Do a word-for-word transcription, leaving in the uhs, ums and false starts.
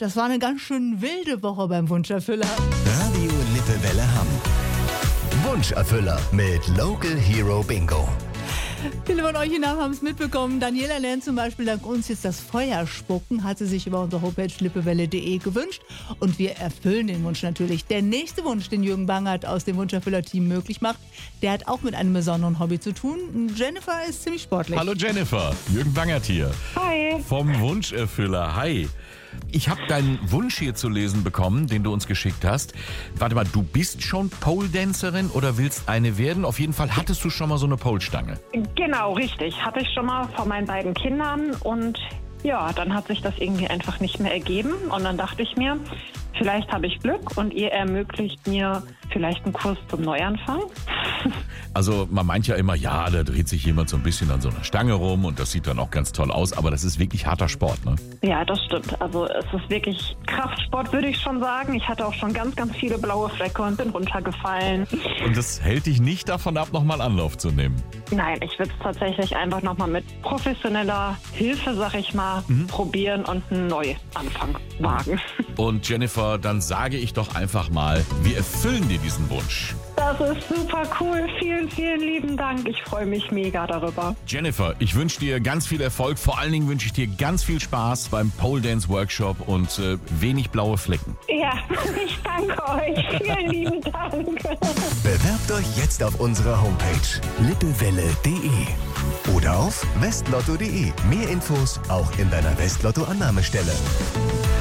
das war eine ganz schön wilde Woche beim Wunscherfüller. Radio Lippewelle Hamm. Wunscherfüller mit Local Hero Bingo. Viele von euch in Hamm haben es mitbekommen. Daniela lernt zum Beispiel dank uns jetzt das Feuer spucken, hat sie sich über unsere Homepage lippewelle punkt de gewünscht. Und wir erfüllen den Wunsch natürlich. Der nächste Wunsch, den Jürgen Bangert aus dem Wunscherfüller-Team möglich macht, der hat auch mit einem besonderen Hobby zu tun. Jennifer ist ziemlich sportlich. Hallo Jennifer, Jürgen Bangert hier. Hi. Vom Wunscherfüller. Hi. Ich habe deinen Wunsch hier zu lesen bekommen, den du uns geschickt hast. Warte mal, du bist schon Pole-Dancerin oder willst eine werden? Auf jeden Fall hattest du schon mal so eine Pole-Stange. Genau, richtig. Hatte ich schon mal von meinen beiden Kindern und ja, dann hat sich das irgendwie einfach nicht mehr ergeben und dann dachte ich mir, vielleicht habe ich Glück und ihr ermöglicht mir vielleicht einen Kurs zum Neuanfang. Also man meint ja immer, ja, da dreht sich jemand so ein bisschen an so einer Stange rum und das sieht dann auch ganz toll aus, aber das ist wirklich harter Sport, ne? Ja, das stimmt. Also es ist wirklich Kraftsport, würde ich schon sagen. Ich hatte auch schon ganz, ganz viele blaue Flecke und bin runtergefallen. Und das hält dich nicht davon ab, nochmal Anlauf zu nehmen? Nein, ich würde es tatsächlich einfach nochmal mit professioneller Hilfe, sag ich mal, mhm. probieren und einen Neuanfang wagen. Und Jennifer, dann sage ich doch einfach mal, wir erfüllen dir diesen Wunsch. Das ist super cool. Vielen, vielen lieben Dank. Ich freue mich mega darüber. Jennifer, ich wünsche dir ganz viel Erfolg. Vor allen Dingen wünsche ich dir ganz viel Spaß beim Pole Dance Workshop und äh, wenig blaue Flecken. Ja, ich danke euch. Vielen lieben Dank. Bewerbt euch jetzt auf unserer Homepage lippewelle punkt de oder auf westlotto punkt de. Mehr Infos auch in deiner Westlotto-Annahmestelle.